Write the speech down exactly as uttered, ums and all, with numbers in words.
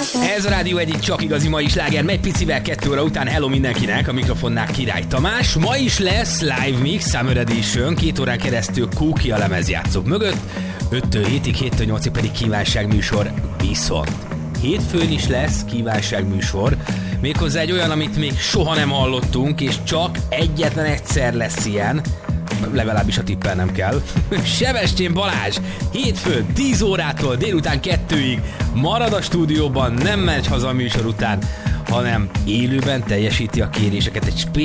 Ez a Rádió egyik csak igazi mai sláger, megy picivel kettő óra után. Hello mindenkinek, a mikrofonnál Király Tamás. Ma is lesz Live Mix Summer Edition, két órán keresztül Kóki a lemezjátszók mögött, öttől hétig, héttől nyolcig pedig kívánságműsor. Viszont hétfőn is lesz kívánságműsor, méghozzá egy olyan, amit még soha nem hallottunk, és csak egyetlen egyszer lesz ilyen, legalábbis a tippel nem kell. Sebestyén Balázs hétfőn tíz órától délután kettőig marad a stúdióban, nem megy haza a műsor után, hanem élőben teljesíti a kéréseket egy